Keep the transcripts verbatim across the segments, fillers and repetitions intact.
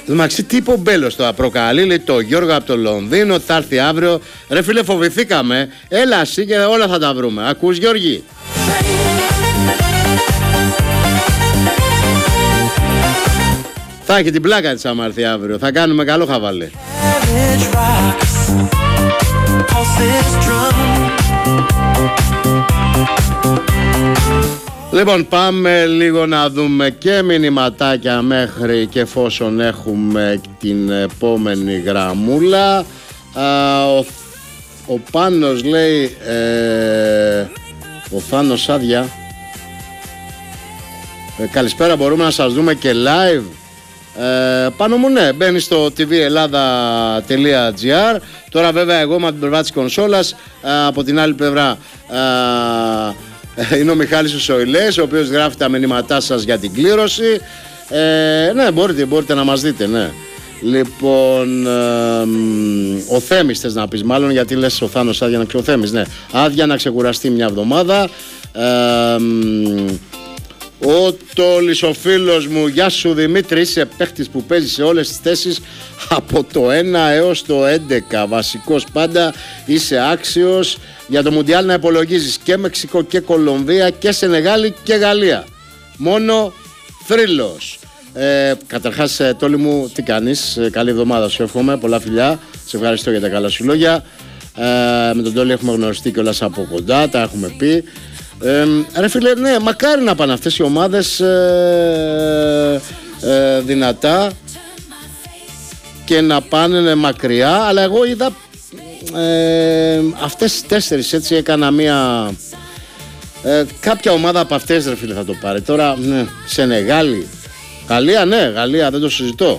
Μαξί, τι πομπέλος το προκαλεί, λέει το Γιώργο από το Λονδίνο, θα έρθει αύριο. Ρε φίλε, φοβηθήκαμε. Έλα εσύ και όλα θα τα βρούμε. Ακούς, Γιώργη? Θα έχει την πλάκα της άμα έρθει αύριο. Θα κάνουμε καλό χαβαλέ. Λοιπόν, πάμε λίγο να δούμε και μηνυματάκια μέχρι και εφόσον έχουμε την επόμενη γραμμούλα. Α, ο, ο Πάνος λέει, ε, ο Θάνος άδεια. Ε, καλησπέρα, μπορούμε να σας δούμε και live? Ε, πάνω μου, ναι, μπαίνει στο τι βι Ελλάδα τελεία τζι άρ. Τώρα βέβαια εγώ με την πλευρά της κονσόλας, ε, από την άλλη πλευρά ε, είναι ο Μιχάλης ο Σοηλές, ο οποίος γράφει τα μηνύματά σας για την κλήρωση. ε, Ναι, μπορείτε, μπορείτε να μας δείτε, ναι. Λοιπόν, ε, ο Θέμης θες να πεις μάλλον, γιατί λες ο Θάνος άδεια να πει ο Θέμης, ναι. Άδεια να ξεκουραστεί μια εβδομάδα. ε, Ο Τόλης, ο φίλος μου, γεια σου Δημήτρη, είσαι παίχτης που παίζει σε όλες τις θέσεις από το ένα έως το έντεκα, βασικός πάντα, είσαι άξιος για το Μουντιάλ να υπολογίζεις και Μεξικό και Κολομβία και Σενεγάλη και Γαλλία, μόνο θρύλος. ε, Καταρχάς, Τόλη μου, τι κάνεις? Καλή εβδομάδα σου εύχομαι, πολλά φιλιά, σε ευχαριστώ για τα καλά σου λόγια. ε, Με τον Τόλη έχουμε γνωριστεί κιόλας από κοντά, τα έχουμε πει. Ε, ρε φίλε, ναι, μακάρι να πάνε αυτές οι ομάδες ε, ε, δυνατά και να πάνε μακριά, αλλά εγώ είδα ε, αυτές τις τέσσερις, έτσι έκανα μία ε, κάποια ομάδα από αυτές, ρε φίλε, θα το πάρει. Τώρα, ναι, Σενεγάλη, Γαλλία, ναι, Γαλλία, δεν το συζητώ.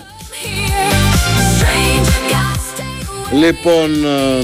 Λοιπόν, ε,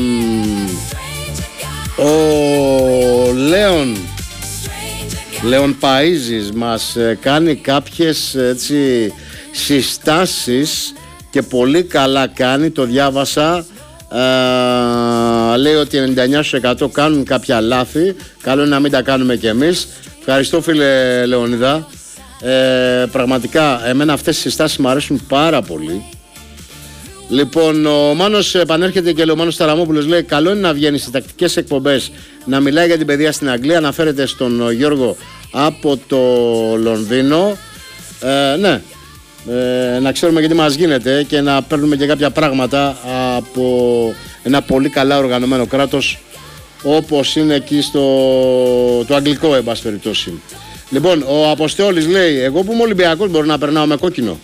ο Λέων Λέων Παΐζης μας κάνει κάποιες, έτσι, συστάσεις και πολύ καλά κάνει, το διάβασα. ε, Λέει ότι ενενήντα εννιά τοις εκατό κάνουν κάποια λάθη, καλό είναι να μην τα κάνουμε κι εμείς. Ευχαριστώ φίλε Λεωνίδα, ε, πραγματικά εμένα αυτές οι συστάσεις μου αρέσουν πάρα πολύ. Λοιπόν, ο Μάνος επανέρχεται και λέει, ο Μάνος Ταραμόπουλος λέει, καλό είναι να βγαίνει σε τακτικές εκπομπές, να μιλάει για την παιδεία στην Αγγλία, αναφέρεται στον Γιώργο από το Λονδίνο. ε, Ναι, ε, να ξέρουμε γιατί μας γίνεται και να παίρνουμε και κάποια πράγματα από ένα πολύ καλά οργανωμένο κράτος όπως είναι εκεί στο το αγγλικό, εν πάση περιπτώσει. Λοιπόν, ο Αποστόλης λέει, εγώ που είμαι Ολυμπιακός μπορώ να περνάω με κόκκινο?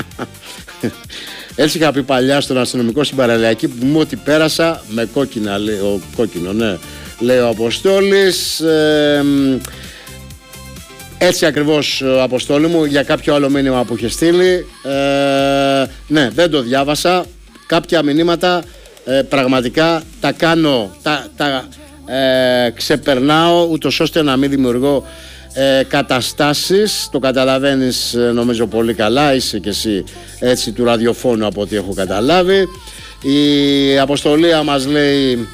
Έτσι είχα πει παλιά στον αστυνομικό στην παραλιακή που μου ότι πέρασα με κόκκινα, λέει, ο, κόκκινο, ναι, λέει ο Αποστόλης. ε, Έτσι ακριβώς, Αποστόλη μου, για κάποιο άλλο μήνυμα που είχε στείλει. ε, Ναι, δεν το διάβασα. Κάποια μηνύματα ε, πραγματικά τα κάνω, τα, τα ε, ξεπερνάω, ούτως ώστε να μην δημιουργώ ε, καταστάσεις. Το καταλαβαίνεις, νομίζω, πολύ καλά. Είσαι και εσύ έτσι του ραδιοφώνου από ό,τι έχω καταλάβει. Η Αποστολία μας λέει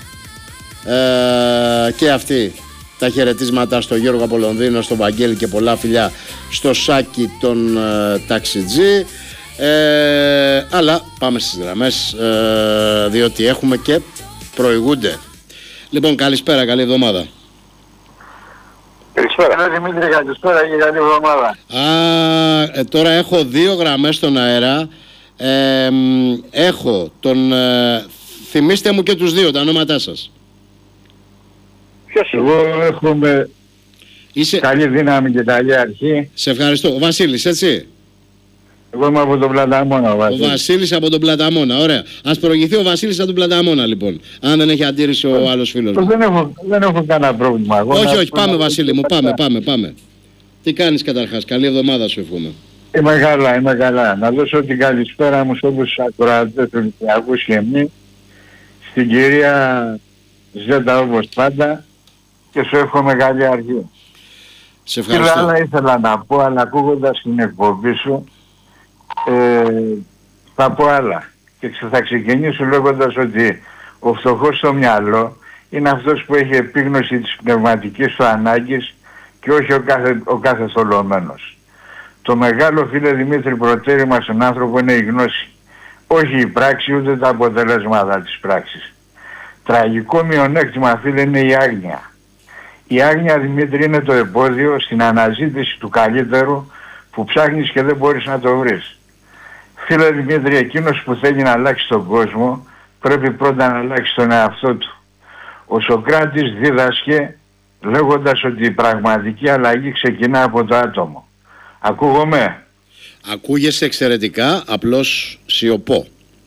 ε, και αυτή τα χαιρετίσματα στο Γιώργο από Λονδίνο, στον Βαγγέλη και πολλά φιλιά στο Σάκη τον ε, ταξιτζή. ε, Αλλά πάμε στις γραμμές, ε, διότι έχουμε και προηγούνται. Λοιπόν, καλησπέρα, καλή εβδομάδα. Καλησπέρα Δημήτρη, καλησπέρα και καλή εβδομάδα. Α, ε, τώρα έχω δύο γραμμές στον αέρα. ε, Έχω τον ε, θυμίστε μου και τους δύο τα ονόματά σας. Ποιος είναι? Εγώ έχουμε Είσαι... καλή δύναμη και καλή αρχή. Σε ευχαριστώ. Ο Βασίλης, έτσι? Εγώ είμαι από τον Πλαταμόνα. Ο Βασίλης, ο Βασίλης από τον Πλαταμόνα, ωραία. Ας προηγηθεί ο Βασίλης από τον Πλαταμόνα, λοιπόν. Αν δεν έχει αντίρρηση ο άλλος φίλος μου. Δεν έχω, δεν έχω κανένα πρόβλημα. Εγώ όχι, όχι, πάμε Βασίλη μου, πάμε, πάμε, πάμε. Τι κάνεις καταρχάς? Καλή εβδομάδα σου εύχομαι. Είμαι καλά, είμαι καλά. Να δώσω την καλησπέρα μου σε όλους τους ακροατές του Ολυμπιακού και εμείς, στην κυρία Ζέντα όπως πάντα, και σου εύχομαι καλή αρχή. Σε ευχαριστώ. Τι άλλα ήθελα να πω, αλλά ακούγοντας την εκπομπή σου, ε, θα πω άλλα. Και θα ξεκινήσω λέγοντας ότι ο φτωχός στο μυαλό είναι αυτός που έχει επίγνωση της πνευματικής του ανάγκης και όχι ο κάθε, ο κάθε θολωμένος. Το μεγάλο, φίλε Δημήτρη, προτέρημα στον άνθρωπο είναι η γνώση. Όχι η πράξη ούτε τα αποτελέσματα της πράξης. Τραγικό μειονέκτημα, φίλε, είναι η άγνοια. Η άγνοια, Δημήτρη, είναι το εμπόδιο στην αναζήτηση του καλύτερου που ψάχνεις και δεν μπορείς να το βρεις. Φίλε Δημήτρη, εκείνος που θέλει να αλλάξει τον κόσμο πρέπει πρώτα να αλλάξει τον εαυτό του. Ο Σωκράτης δίδασκε λέγοντας ότι η πραγματική αλλαγή ξεκινά από το άτομο. Ακούγομαι? Ακούγεσαι εξαιρετικά, απλώς σιωπώ.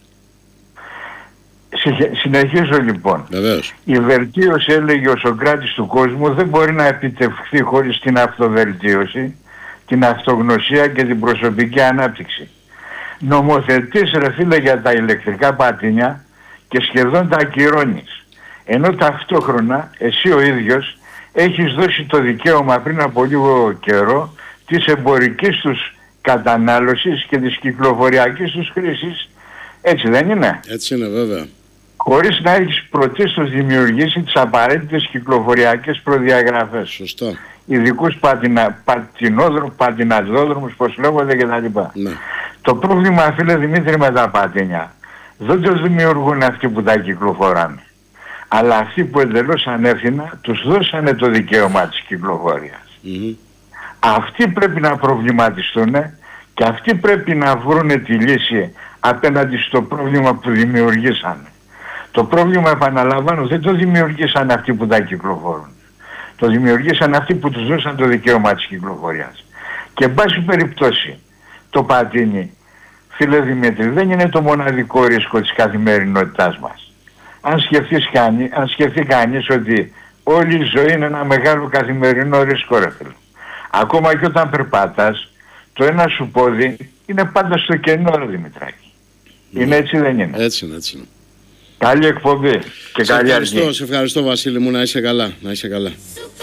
Συνεχίζω λοιπόν. Βεβαίως. Η βελτίωση, έλεγε ο Σωκράτης, του κόσμου δεν μπορεί να επιτευχθεί χωρίς την αυτοβελτίωση, την αυτογνωσία και την προσωπική ανάπτυξη. Νομοθετείς, ρε φίλε, για τα ηλεκτρικά πατίνια και σχεδόν τα ακυρώνεις. Ενώ ταυτόχρονα εσύ ο ίδιος έχεις δώσει το δικαίωμα πριν από λίγο καιρό της εμπορικής τους κατανάλωσης και της κυκλοφοριακής τους χρήσης. Έτσι δεν είναι? Έτσι είναι, βέβαια. Χωρίς να έχεις πρωτίστως δημιουργήσει τις απαραίτητες κυκλοφοριακές προδιαγραφές. Σωστό. Ειδικούς πατινα, πατινόδρομους, πατιναδόδρομους, πώς λέγονται κτλ. Ναι. Το πρόβλημα, φίλε Δημήτρη, με τα πατίνια δεν το δημιουργούν αυτοί που τα κυκλοφοράνε. Αλλά αυτοί που εντελώς ανεύθυνα τους δώσανε το δικαίωμα της κυκλοφορίας. Mm-hmm. Αυτοί πρέπει να προβληματιστούν και αυτοί πρέπει να βρούνε τη λύση απέναντι στο πρόβλημα που δημιουργήσανε. Το πρόβλημα, επαναλαμβάνω, δεν το δημιουργήσαν αυτοί που τα κυκλοφορούν. Το δημιουργήσαν αυτοί που τους δώσαν το δικαίωμα της κυκλοφορίας. Και εν πάση περιπτώσει, το πατίνι, φίλε Δημήτρη, δεν είναι το μοναδικό ρίσκο της καθημερινότητάς μας. Αν, σκεφτείς κανεί, αν σκεφτεί κανείς ότι όλη η ζωή είναι ένα μεγάλο καθημερινό ρίσκο, ρε φίλε. Ακόμα και όταν περπάτας, το ένα σου πόδι είναι πάντα στο κενό, ρε Δημητράκη. Ναι. Είναι έτσι, δεν είναι? Έτσι είναι, έτσι είναι. Καλή εκπομπή και σε καλή ευχαριστώ, αρχή. σε ευχαριστώ, Βασίλη μου, να είσαι καλά, να είσαι καλά.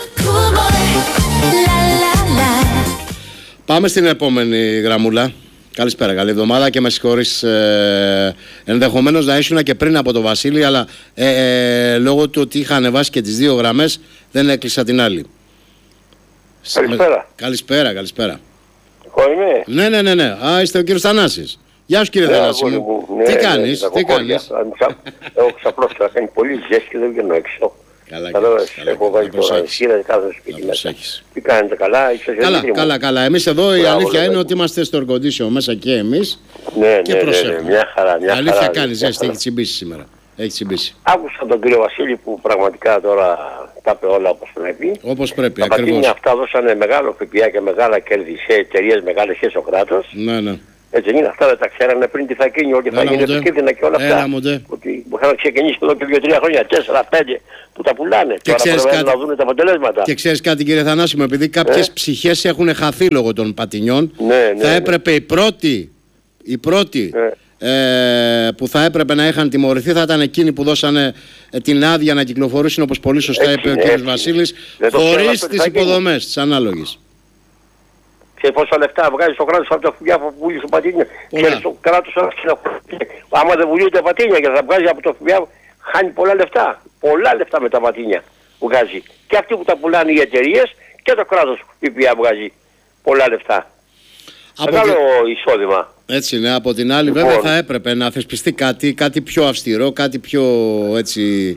Πάμε στην επόμενη γραμμούλα. Καλησπέρα, καλή εβδομάδα και με συγχωρείς, ε, ενδεχομένως να ήσουν και πριν από τον Βασίλη, αλλά ε, ε, λόγω του ότι είχα ανεβάσει και τις δύο γραμμές δεν έκλεισα την άλλη. Καλησπέρα. Με... Καλησπέρα, καλησπέρα. Εγώ είμαι. Ναι, ναι, ναι, ναι. Α, είστε ο κύριος Θανάσης. Γεια σου, κύριε Ναι, Θανάση μου. μου. Τι Ναι, κάνεις, ναι, τι κάνεις? Έχω ξαπλώσει, θα κάνει πολύ ζέστη και δεν βγαίνω έξω. Καλά, Καλό, καλά, έχω βάλει το ρανσίρα κάθε σπίτι μέσα. Τι κάνετε, καλά? Καλά, καλά, καλά. Εμείς εδώ η Μπράβο, αλήθεια είναι ναι. ότι είμαστε στο air condition μέσα και εμείς. Ναι, Και ναι, ναι, ναι, προσέχουμε. μια χαρά, μια Αλήθεια χαρά. κάνει μια ζέστη, χαρά. έχει τσιμπήσει σήμερα. Έχει τσιμπήσει. Άκουσα τον κύριο Βασίλη που πραγματικά τώρα τα είπε όλα όπως πρέπει. Όπως πρέπει, Τα πατίνια ακριβώς. αυτά δώσανε μεγάλο ΦΠΑ και μεγάλα κέρδη σε εταιρείες μεγάλες και στο κράτος. Ναι, ναι. Έτσι είναι, αυτά δεν τα ξέρανε πριν τι θα γίνει, ότι θα Έλα, γίνει μοντέ. επικίνδυνα και όλα αυτά. Έλα, μοντέ. Ότι είχαν ξεκινήσει εδώ και δύο τρία χρόνια, τέσσερα πέντε που τα πουλάνε. Και Τώρα ξέρεις πρέπει κάτι- να δουν τα αποτελέσματα. Και ξέρεις κάτι, κύριε Θανάση μου, επειδή κάποιες Ε. ψυχές έχουν χαθεί λόγω των πατινιών, Ναι, ναι, θα ναι. έπρεπε οι πρώτοι, οι πρώτοι ε, που θα έπρεπε να είχαν τιμωρηθεί θα ήταν εκείνοι που δώσανε ε, την άδεια να κυκλοφορήσουν, όπως πολύ σωστά Έτσι είπε ο είναι, κύριος έτσι είναι. Βασίλης, Δεν το ξέρω χωρίς αυτό τι τις θα γίνει. υποδομές, τις ανάλογες. Ξέρεις πόσα λεφτά βγάζει το κράτος από τα φουγιά που πουλήσει το πατίνια. Πολλά. Ξέρεις το κράτος άμα δεν πουλεί τα πατίνια και θα βγάζει από το φουγιά, χάνει πολλά λεφτά. Πολλά λεφτά με τα πατίνια βγάζει. Και αυτοί που τα πουλάνε οι εταιρείες και το κράτος ΦΠΑ βγάζει πολλά λεφτά. Από Μεγάλο τη- εισόδημα. Έτσι είναι, από την άλλη Λοιπόν. βέβαια θα έπρεπε να θεσπιστεί κάτι, κάτι πιο αυστηρό, κάτι πιο έτσι,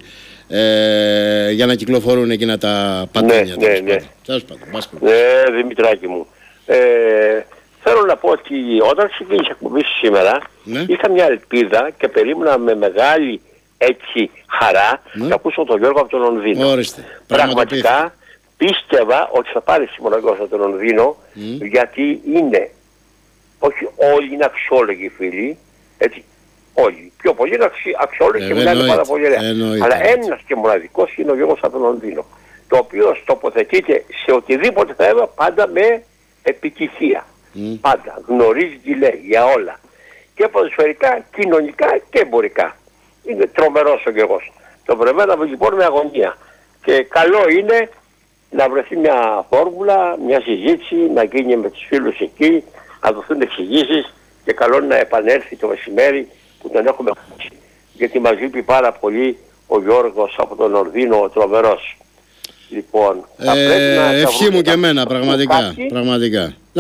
ε, για να κυκλοφορούν εκείνα τα πατίνια. ναι, τέλος ναι. πάντων. Τέλος πάντων, μπας πούμε. Ναι, Δημητράκη μου. Ε, θέλω να πω ότι όταν ξεκίνησε η εκπομπή σήμερα, Ναι. είχα μια ελπίδα και περίμενα με μεγάλη έτσι χαρά Ναι. να ακούσω τον Γιώργο από τον Λονδίνο. Ορίστε. Πραγματικά πίστευα ότι θα πάρει σήμερα ο Γιώργος από τον Λονδίνο, Μμ. γιατί είναι, όχι όλοι είναι αξιόλογοι φίλοι, έτσι, όλοι. Πιο πολλοί είναι αξι, αξιόλογοι Ε, και μιλάνε εννοείται, πάρα πολύ ωραία. εννοείται, Αλλά εννοείται. ένας και μοναδικός είναι ο Γιώργος από τον Λονδίνο, το οποίο τοποθετείται σε οτιδήποτε θέμα πάντα με επιτυχία. Μμ. Πάντα γνωρίζει τι λέει για όλα. Και ποδοσφαιρικά, κοινωνικά και εμπορικά. Είναι τρομερός ο Γιώργος. Το περιμέναμε λοιπόν με αγωνία. Και καλό είναι να βρεθεί μια φόρμουλα, μια συζήτηση, να γίνει με τους φίλους εκεί, να δοθούν εξηγήσεις και καλό είναι να επανέλθει το μεσημέρι που τον έχουμε ακούσει. Γιατί μας λείπει πάρα πολύ ο Γιώργος από τον Ορδίνο, ο τρομερός. Λοιπόν, θα πρέπει να Ε, τα ευχή βρούμε μου και τα- εμένα, το πραγματικά, κάτι. πραγματικά. Να,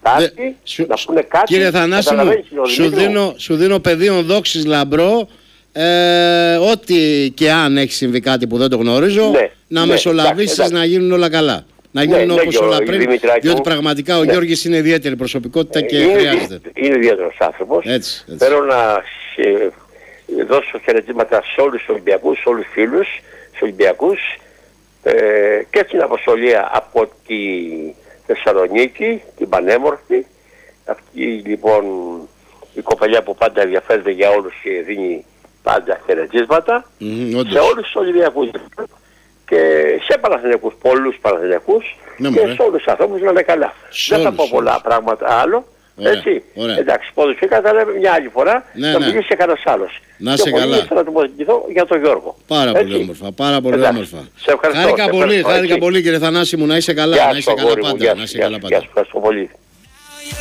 κάτι, Δε, σου, να πούνε κάτι. Κύριε Θανάση μου, σου δίνω, σου δίνω πεδίων δόξης λαμπρό, ε, ό,τι και αν έχει συμβεί κάτι που δεν το γνωρίζω, ναι, να ναι, μεσολαβήσεις, εντάξει, να γίνουν όλα καλά. Να γίνουν ναι, όπως ναι, όλα ο, πριν, Δημητράκη, διότι πραγματικά ο ναι. Γιώργης είναι ιδιαίτερη προσωπικότητα και είναι, χρειάζεται. Είναι ιδιαίτερος άνθρωπος. Έτσι, έτσι. Θέλω να σε, δώσω χαιρετήματα σε όλους τους Ολυμπιακούς, σε όλους τους φίλους, στους Ολυμπιακούς ε, και στην αποστολή από τη Θεσσαλονίκη, την πανέμορφη. Αυτή λοιπόν η κοπελιά που πάντα ενδιαφέρεται για όλους και δίνει πάντα χαιρετίσματα Mm, σε όλους τους Ολυμπιακούς και σε Παναθηναϊκούς, πολλούς Παναθηναϊκούς ναι, και μωρέ. σε όλους τους ανθρώπους να είναι καλά. Σε Δεν θα όλους, πω πολλά όλους. πράγματα άλλο. Ωραία, Έτσι. ωραία. Εντάξει, ποδοσφαιρικά θα λέμε μια άλλη φορά Ναι, να ναι. μιλήσει κανένας άλλος. Να είσαι Και πολύ καλά. ήθελα να του βοηθηθώ για τον Γιώργο. Πάρα Έτσι. πολύ όμορφα, πάρα πολύ Εντάξει. όμορφα. Σε ευχαριστώ. Χάρηκα σε πολύ, ευχαριστώ, χάρηκα έτσι. πολύ κύριε Θανάση μου, να είσαι καλά, Γεια να σου, είσαι καλά αγόρι μου, πάντα. γεια Να σου, είσαι γεια καλά σου, πάντα. γεια σου, ευχαριστώ πολύ.